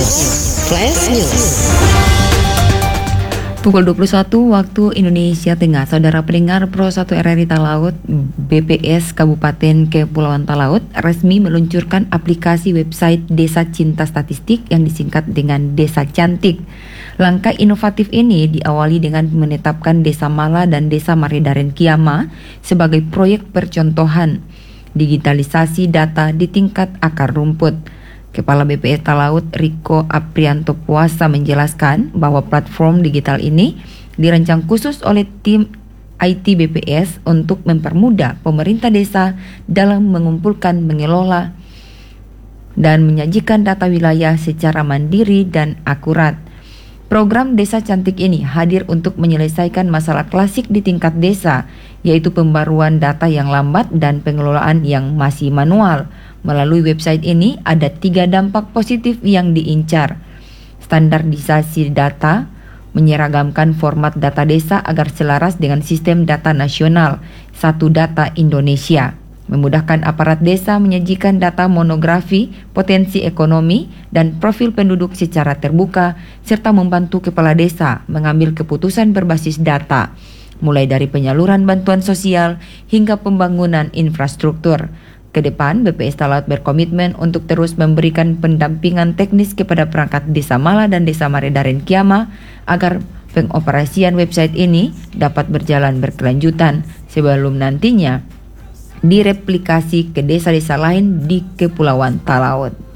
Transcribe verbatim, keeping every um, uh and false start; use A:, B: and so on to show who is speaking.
A: Flash News.
B: Pukul dua puluh satu waktu Indonesia Tengah, saudara pendengar Pro satu R R I Talaut, B P S Kabupaten Kepulauan Talaut resmi meluncurkan aplikasi website Desa Cinta Statistik yang disingkat dengan Desa Cantik. Langkah inovatif ini diawali dengan menetapkan Desa Mala dan Desa Maridaren Kiama sebagai proyek percontohan digitalisasi data di tingkat akar rumput. Kepala B P S Talaut Riko Aprianto Puasa menjelaskan bahwa platform digital ini dirancang khusus oleh tim I T B P S untuk mempermudah pemerintah desa dalam mengumpulkan, mengelola, dan menyajikan data wilayah secara mandiri dan akurat. Program Desa Cantik ini hadir untuk menyelesaikan masalah klasik di tingkat desa, yaitu pembaruan data yang lambat dan pengelolaan yang masih manual. Melalui website ini ada tiga dampak positif yang diincar. Standarisasi data, menyeragamkan format data desa agar selaras dengan sistem data nasional, Satu Data Indonesia. Memudahkan aparat desa menyajikan data monografi, potensi ekonomi, dan profil penduduk secara terbuka, serta membantu kepala desa mengambil keputusan berbasis data, mulai dari penyaluran bantuan sosial hingga pembangunan infrastruktur. Ke depan, B P S Talaut berkomitmen untuk terus memberikan pendampingan teknis kepada perangkat Desa Mala dan Desa Maridaren Kiama agar pengoperasian website ini dapat berjalan berkelanjutan sebelum nantinya direplikasi ke desa-desa lain di Kepulauan Talaut.